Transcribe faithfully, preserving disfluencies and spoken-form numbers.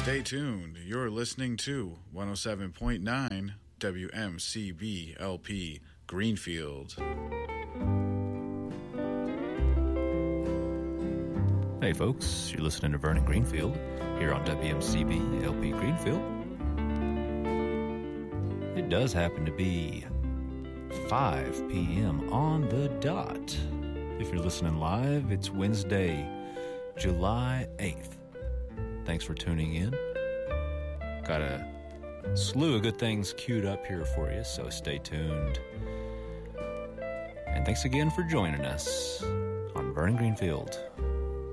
Stay tuned. You're listening to one oh seven point nine W M C B L P Greenfield. Hey folks, you're listening to Vernon Greenfield here on W M C B L P Greenfield. It does happen to be five p.m. on the dot. If you're listening live, it's Wednesday, July eighth. Thanks for tuning in. Got a slew of good things queued up here for you, so stay tuned. And thanks again for joining us on Vernon Greenfield.